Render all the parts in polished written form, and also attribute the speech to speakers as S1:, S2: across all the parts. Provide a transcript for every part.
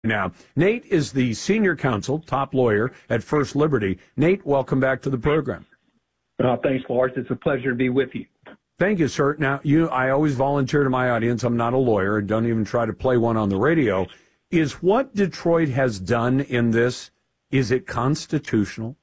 S1: Now, Nate is the senior counsel, top lawyer at First Liberty. Nate, welcome back to the program.
S2: Thanks, Lars. It's a pleasure to be with you.
S1: Thank you, sir. Now, I always volunteer to my audience. I'm not a lawyer and don't even try to play one on the radio. Is what Detroit has done in this, is it constitutional?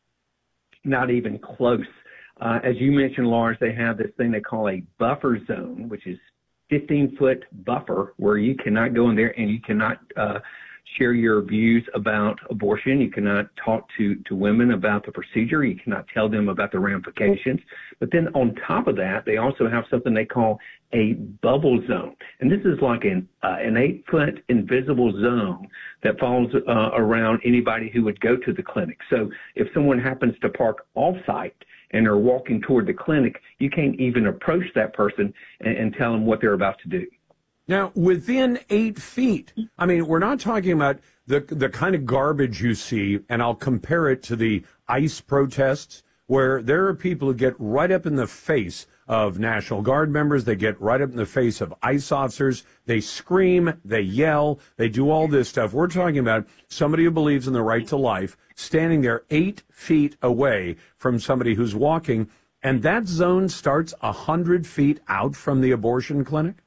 S2: Not even close. As you mentioned, Lars, they have this thing they call a buffer zone, which is 15-foot buffer where you cannot go in there and you cannot share your views about abortion. You cannot talk to women about the procedure. You cannot tell them about the ramifications. But then on top of that, they also have something they call a bubble zone. And this is like an 8-foot invisible zone that falls around anybody who would go to the clinic. So if someone happens to park off-site and are walking toward the clinic, you can't even approach that person and tell them what they're about to do.
S1: Now, within 8 feet, I mean, we're not talking about the kind of garbage you see, and I'll compare it to the ICE protests, where there are people who get right up in the face of National Guard members, they get right up in the face of ICE officers, they scream, they yell, they do all this stuff. We're talking about somebody who believes in the right to life, standing there 8 feet away from somebody who's walking, and that zone starts 100 feet out from the abortion clinic?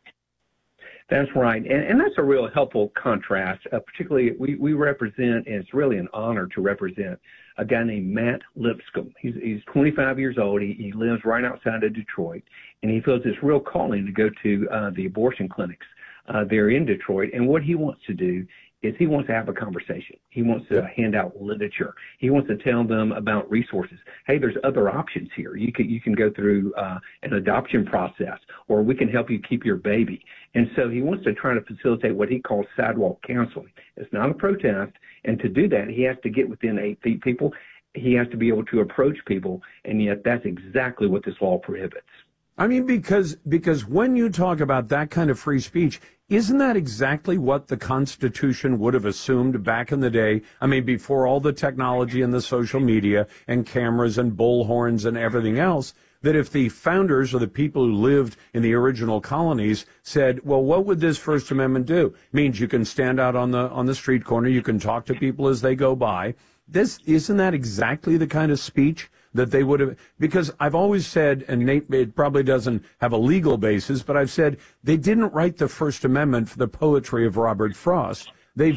S2: That's right. And that's a real helpful contrast. Particularly, we represent, and it's really an honor to represent, a guy named Matt Lipscomb. He's 25 years old. He lives right outside of Detroit, and he feels this real calling to go to the abortion clinics there in Detroit. And what he wants to do is he wants to have a conversation. He wants to hand out literature. He wants to tell them about resources. Hey, there's other options here. You can go through an adoption process, or we can help you keep your baby. And so he wants to try to facilitate what he calls sidewalk counseling. It's not a protest, and to do that, he has to get within 8 feet people. He has to be able to approach people, and yet that's exactly what this law prohibits.
S1: I mean, because when you talk about that kind of free speech, isn't that exactly what the Constitution would have assumed back in the day? I mean, before all the technology and the social media and cameras and bullhorns and everything else, that if the founders or the people who lived in the original colonies said, well, what would this First Amendment do? It means you can stand out on the street corner, you can talk to people as they go by. Isn't that exactly the kind of speech that they would have? Because I've always said, and Nate, it probably doesn't have a legal basis, but I've said they didn't write the First Amendment for the poetry of Robert Frost. They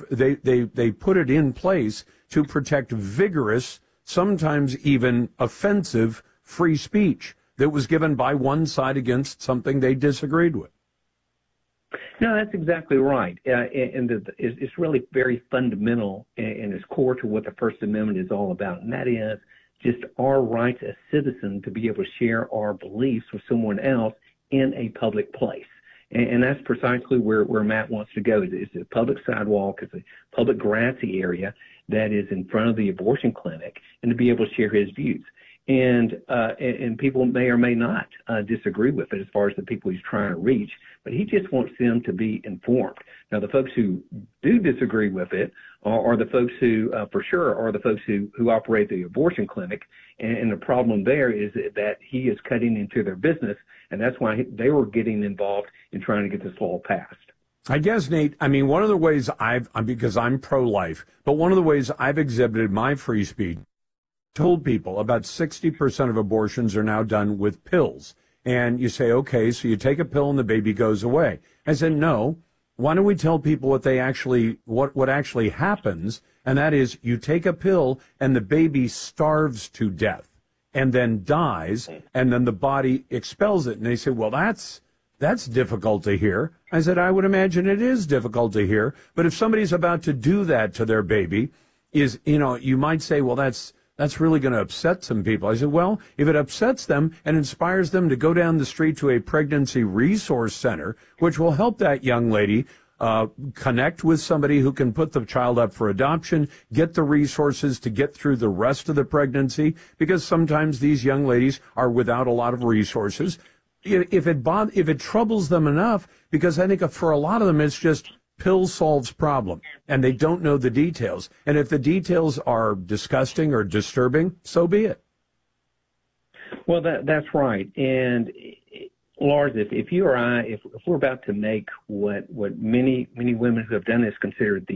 S1: they put it in place to protect vigorous, sometimes even offensive free speech that was given by one side against something they disagreed with.
S2: No, that's exactly right. And it's really very fundamental and is core to what the First Amendment is all about. And that is just our rights as citizens to be able to share our beliefs with someone else in a public place. And that's precisely where Matt wants to go. It's a public sidewalk. It's a public grassy area that is in front of the abortion clinic, and to be able to share his views. And people may or may not disagree with it as far as the people he's trying to reach, but he just wants them to be informed. Now, the folks who do disagree with it are the folks who, for sure, are the folks who operate the abortion clinic. And the problem there is that he is cutting into their business, and that's why they were getting involved in trying to get this law passed.
S1: I guess, Nate, I mean, one of the ways because I'm pro-life, but one of the ways I've exhibited my free speech, told people about 60% of abortions are now done with pills. And you say, okay, so you take a pill and the baby goes away. I said, no, why don't we tell people what actually happens? And that is you take a pill and the baby starves to death and then dies, and then the body expels it. And they say, well, that's difficult to hear. I said, I would imagine it is difficult to hear. But if somebody's about to do that to their baby, you might say, well, that's really going to upset some people. I said, well, if it upsets them and inspires them to go down the street to a pregnancy resource center, which will help that young lady connect with somebody who can put the child up for adoption, get the resources to get through the rest of the pregnancy, because sometimes these young ladies are without a lot of resources. If it troubles them enough, because I think for a lot of them it's just pill solves problem, and they don't know the details. And if the details are disgusting or disturbing, so be it.
S2: Well, that's right. And Lars, if you or I, if we're about to make what many women who have done this consider the